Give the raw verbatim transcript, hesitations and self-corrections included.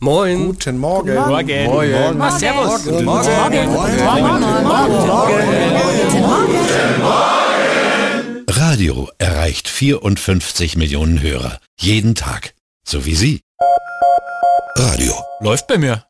Moin. Guten Morgen. Morgen. Morgen. Morgen. Morgen. Servus. Guten Morgen. Morgen. Radio erreicht vierundfünfzig Millionen Hörer. Jeden Tag. So wie Sie. Radio. Läuft bei mir.